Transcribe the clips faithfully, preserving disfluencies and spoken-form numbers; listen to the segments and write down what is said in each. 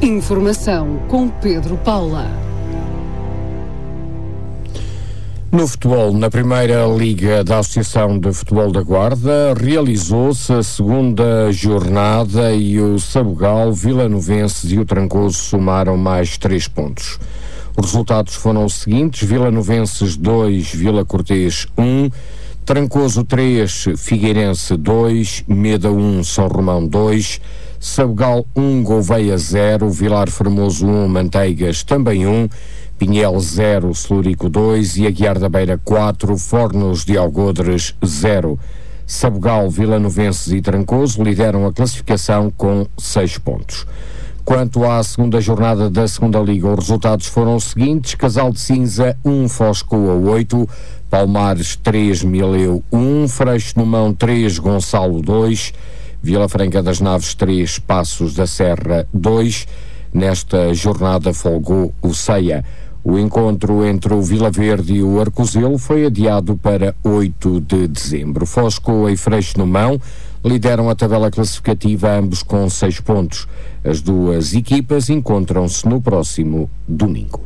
Informação com Pedro Paula. No futebol, na primeira liga da Associação de Futebol da Guarda, realizou-se a segunda jornada e o Sabugal, Vilanovenses e o Trancoso somaram mais três pontos. Os resultados foram os seguintes: Vilanovenses dois, Vila Cortês um, Trancoso três, Figueirense dois, Meda um, São Romão dois, Sabugal um, Gouveia zero, Vilar Formoso um, Manteigas também um, Pinhel zero, Celurico dois e Aguiar da Beira quatro, Fornos de Algodres zero. Sabugal, Vilanovenses e Trancoso lideram a classificação com seis pontos. Quanto à segunda jornada da segunda liga, os resultados foram os seguintes: Casal de Cinza um, Foscoa oito, Palmares três, Mileu um, Freixo no Mão três, Gonçalo dois, Vila Franca das Naves três, Passos da Serra dois. Nesta jornada folgou o Ceia. O encontro entre o Vila Verde e o Arcozelo foi adiado para oito de dezembro. Foscoa e Freixo no Mão lideram a tabela classificativa, ambos com seis pontos. As duas equipas encontram-se no próximo domingo.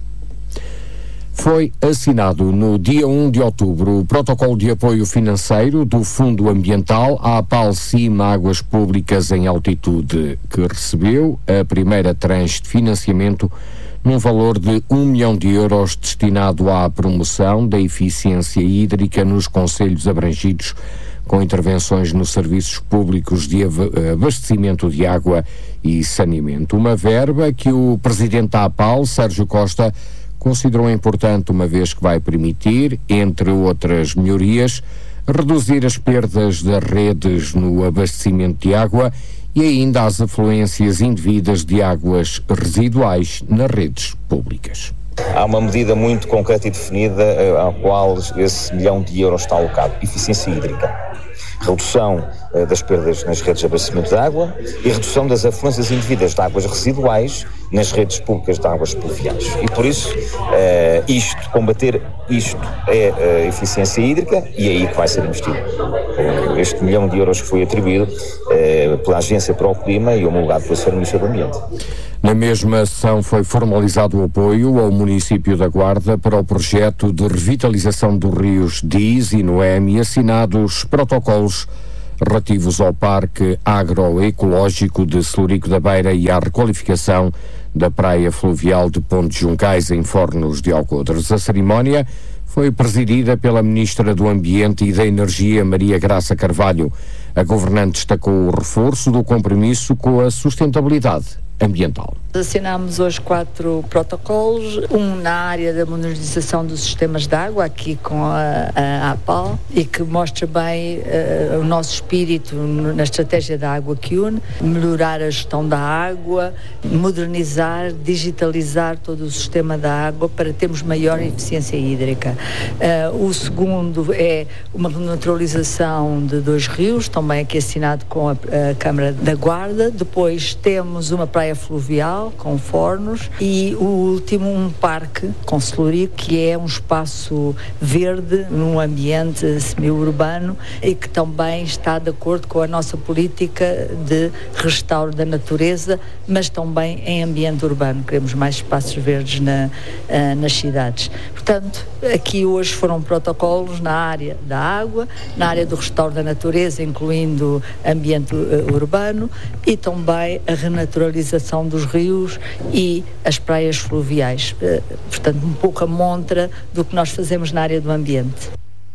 Foi assinado no dia um de outubro o protocolo de apoio financeiro do Fundo Ambiental à APAL Cima Águas Públicas em Altitude, que recebeu a primeira tranche de financiamento num valor de um milhão de euros destinado à promoção da eficiência hídrica nos concelhos abrangidos, com intervenções nos serviços públicos de abastecimento de água e saneamento. Uma verba que o presidente da APAL, Sérgio Costa, considerou importante, uma vez que vai permitir, entre outras melhorias, reduzir as perdas das redes no abastecimento de água e ainda as afluências indevidas de águas residuais nas redes públicas. Há uma medida muito concreta e definida à qual esse milhão de euros está alocado: eficiência hídrica. Redução uh, das perdas nas redes de abastecimento de água e redução das afluências indevidas de águas residuais nas redes públicas de águas pluviais. E por isso, uh, isto, combater isto é uh, eficiência hídrica, e é aí que vai ser investido. Uh, este milhão de euros que foi atribuído uh, pela Agência para o Clima e homologado pelo senhor Ministro do Ambiente. Na mesma sessão foi formalizado o apoio ao município da Guarda para o projeto de revitalização dos rios Diz e Noemi e assinados protocolos relativos ao Parque Agroecológico de Celurico da Beira e à requalificação da praia fluvial de Ponte Juncais em Fornos de Algodres. A cerimónia foi presidida pela Ministra do Ambiente e da Energia, Maria Graça Carvalho. A governante destacou o reforço do compromisso com a sustentabilidade ambiental. Assinámos hoje quatro protocolos, um na área da modernização dos sistemas de água, aqui com a, a APAL, e que mostra bem uh, o nosso espírito na estratégia da água que une, melhorar a gestão da água, modernizar, digitalizar todo o sistema da água para termos maior eficiência hídrica. Uh, o segundo é uma renaturalização de dois rios, também aqui assinado com a, a Câmara da Guarda. Depois temos uma praia fluvial com Fornos e o último um parque com Celurico, que é um espaço verde num ambiente semi-urbano e que também está de acordo com a nossa política de restauro da natureza, mas também em ambiente urbano. Queremos mais espaços verdes na, uh, nas cidades. Portanto, aqui hoje foram protocolos na área da água, na área do restauro da natureza, incluindo ambiente uh, urbano, e também a renaturalização dos rios e as praias fluviais. Uh, portanto, um pouco a montra do que nós fazemos na área do ambiente.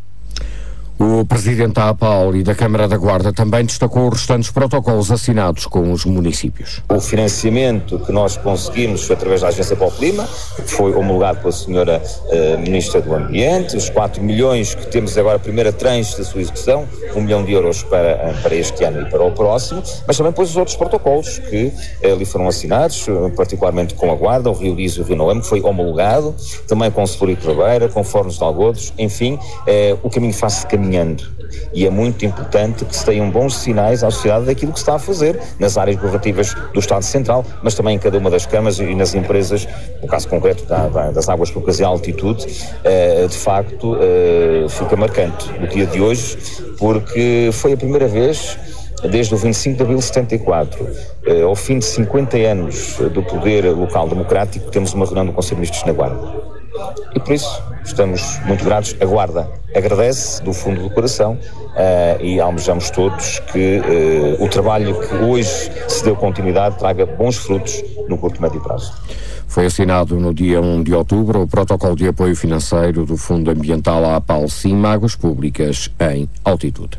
O presidente da APAL e da Câmara da Guarda também destacou os restantes protocolos assinados com os municípios. O financiamento que nós conseguimos foi através da Agência para o Clima, que foi homologado pela senhora uh, Ministra do Ambiente, os quatro milhões que temos agora, a primeira tranche da sua execução, um milhão de euros para, uh, para este ano e para o próximo, mas também depois os outros protocolos que uh, ali foram assinados, uh, particularmente com a Guarda, o Rio Diz e o Rio Noemi, que foi homologado, também com o Celurico da Beira, com Fornos de Algodres, enfim, uh, o caminho faz-se caminhando. E é muito importante que se tenham bons sinais à sociedade daquilo que se está a fazer nas áreas governativas do Estado Central, mas também em cada uma das câmaras e nas empresas, no caso concreto da, da, das águas públicas e altitude, uh, de facto uh, fica marcante o dia de hoje, porque foi a primeira vez desde o vinte e cinco de abril de setenta e quatro, eh, ao fim de cinquenta anos do poder local democrático, temos uma reunião do Conselho de Ministros na Guarda. E por isso estamos muito gratos. A Guarda agradece do fundo do coração uh, e almejamos todos que uh, o trabalho que hoje se deu continuidade traga bons frutos no curto e médio prazo. Foi assinado no dia primeiro de outubro o protocolo de apoio financeiro do Fundo Ambiental à APAL-CIM Águas Públicas em altitude.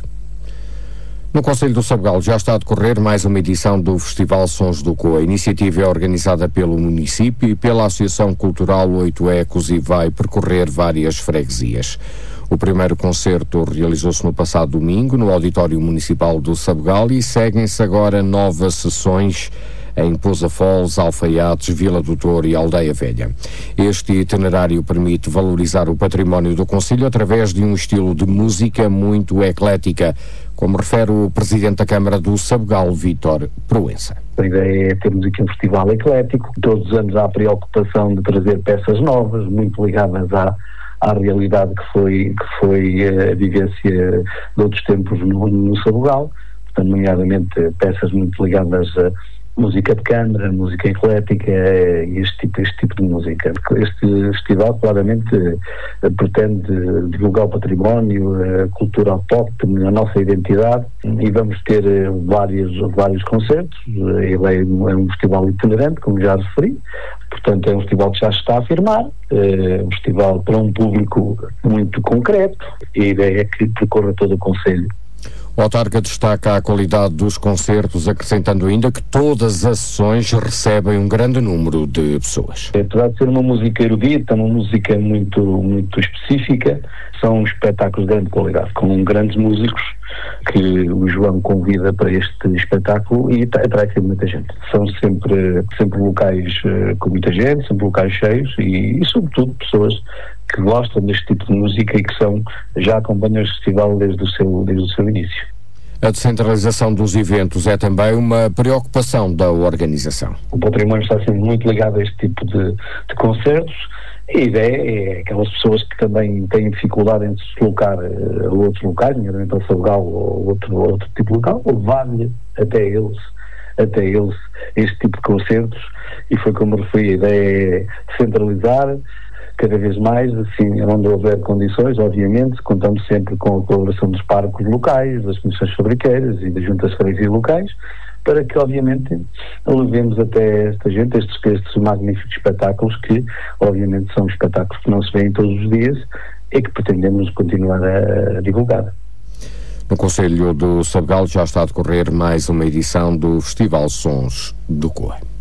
No Concelho do Sabugal já está a decorrer mais uma edição do Festival Sons do Coa. A iniciativa é organizada pelo município e pela Associação Cultural Oito Ecos e vai percorrer várias freguesias. O primeiro concerto realizou-se no passado domingo no Auditório Municipal do Sabugal e seguem-se agora novas sessões em Pousa Foz, Alfaiates, Vila do Touro e Aldeia Velha. Este itinerário permite valorizar o património do concelho através de um estilo de música muito eclética, como refere o Presidente da Câmara do Sabugal, Vítor Proença. A ideia é termos aqui um festival eclético. Todos os anos há a preocupação de trazer peças novas, muito ligadas à à realidade que foi, que foi a vivência de outros tempos no, no Sabugal, portanto, nomeadamente peças muito ligadas a música de câmara, música eclética e este tipo, este tipo de música. Este festival claramente pretende divulgar o património, a cultura pop, a nossa identidade, e vamos ter vários, vários concertos. Ele é um festival itinerante, como já referi, portanto é um festival que já se está a afirmar, é um festival para um público muito concreto, e a ideia é que percorra todo o concelho. O autarca destaca a qualidade dos concertos, acrescentando ainda que todas as sessões recebem um grande número de pessoas. Apesar de ser uma música erudita, uma música muito, muito específica, são espetáculos de grande qualidade, com grandes músicos que o João convida para este espetáculo e atrai sempre muita gente. São sempre, sempre locais uh, com muita gente, sempre locais cheios e, e sobretudo pessoas que gostam deste tipo de música e que são, já acompanham este festival desde o seu, desde o seu início. A descentralização dos eventos é também uma preocupação da organização. O património está sempre muito ligado a este tipo de, de concertos. A ideia é aquelas pessoas que também têm dificuldade em se deslocar a outros locais, nomeadamente ao Sabugal ou outro, outro tipo de local, levar-lhe até eles, até eles este tipo de concertos, e foi como referi, a ideia é centralizar cada vez mais, assim, onde houver condições, obviamente, contamos sempre com a colaboração dos parques locais, das comissões fabriqueiras e das juntas freguesias locais, para que, obviamente, levemos até esta gente, estes, estes magníficos espetáculos que, obviamente, são espetáculos que não se veem todos os dias e que pretendemos continuar a, a divulgar. No Concelho do Sabugal já está a decorrer mais uma edição do Festival Sons do Coa.